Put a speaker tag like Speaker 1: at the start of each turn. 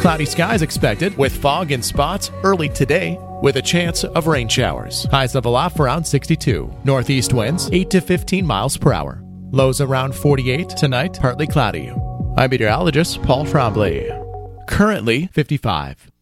Speaker 1: Cloudy skies expected with fog in spots early today with a chance of rain showers. Highs level off around 62. Northeast winds 8 to 15 miles per hour. Lows around 48. Tonight, partly cloudy. I'm meteorologist Paul Trombley. Currently 55.